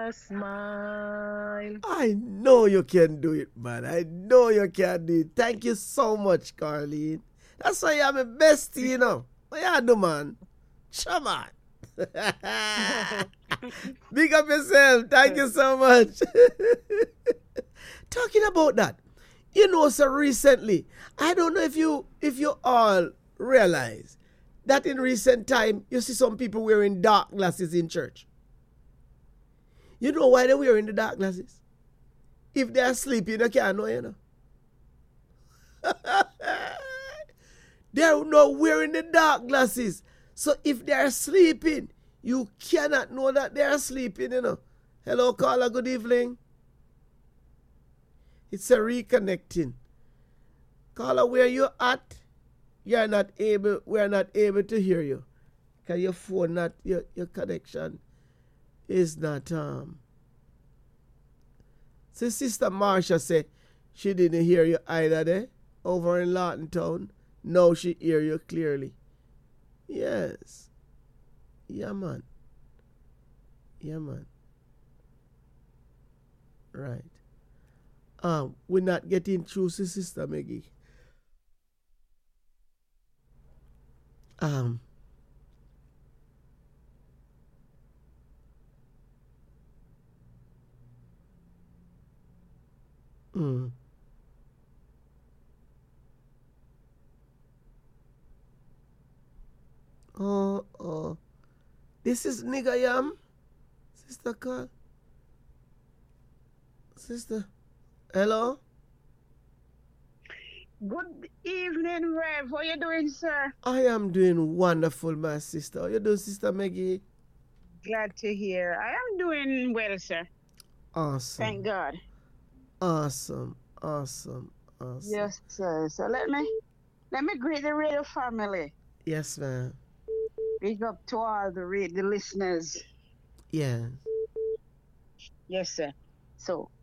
a smile. I know you can do it, man. I know you can do it. Thank you so much, Carlene. That's why you're my bestie, you know. What you do, man? Come on. Big up yourself. Thank you so much. Talking about that, you know, so recently, I don't know if you all realize that in recent time you see some people wearing dark glasses in church. You know why they're wearing the dark glasses? If they're sleeping, they can't know, you know. They're not wearing the dark glasses. So if they're sleeping, you cannot know that they're sleeping, you know. Hello, caller, good evening. It's a reconnecting. Caller, where you at? We're not able to hear you. Because your phone not your connection is not So Sister Marsha said she didn't hear you either there over in Lawton Town. Now she hear you clearly. Yes. Yeah, man. Yeah, man. Right. We're not getting through to Sister Maggie. Um, mm. Oh. This is nigga yam. Sister call. Sister. Hello? Good evening, Rev. How you doing, sir? I am doing wonderful, my sister. How you doing, Sister Maggie? Glad to hear. I am doing well, sir. Thank Awesome. God. Awesome. Yes, sir. So let me greet the radio family. Yes, ma'am. Big up to all the listeners. Yeah. Yes, sir. So